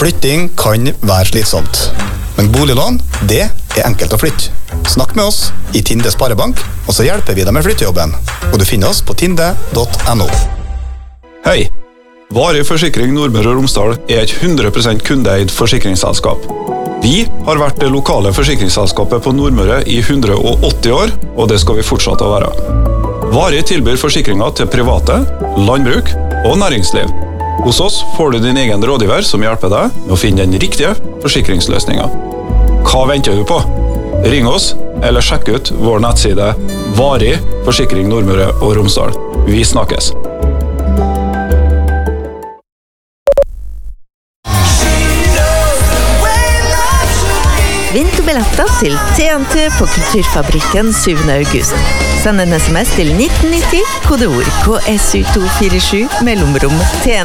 Flytting kan være slitsomt, men boliglån, det er enkelt å flytte. Snakk med oss i Tinde Sparebank, og så hjelper vi deg med flyttejobben. Og du finner oss på tinde.no. Hei! Varig Forsikring Nordmøre og Romsdal er et 100% kundeeid forsikringsselskap. Vi har vært det lokale forsikringsselskapet på Nordmøre i 180 år, og det skal vi fortsette å være. Varig tilbyr forsikringer til private, landbruk og næringsliv. Hos oss får du din egen rådgiver som hjelper deg med å finne den riktige forsikringsløsningen. Hva venter du på? Ring oss, eller sjekk ut vår nettside Varig Forsikring Nordmøre og Romsdal. Vi snakkes! Vinterbilletter til TNT på Kulturfabrikken 7. august. Send en SMS til 1990, kodeord KSU247, mellomrom TNT.